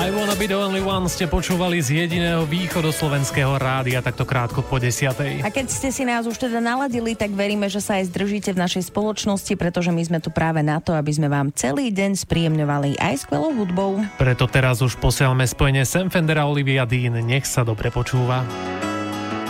I wanna be the only one ste počúvali z jediného východoslovenského rádia takto krátko po 10:00. A keď ste si nás už teda naladili, tak veríme, že sa aj zdržíte v našej spoločnosti, pretože my sme tu práve na to, aby sme vám celý deň spríjemňovali aj skvelou hudbou. Preto teraz už posielame spojenie Sam Fender a Olivia Dean. Nech sa dobre počúva.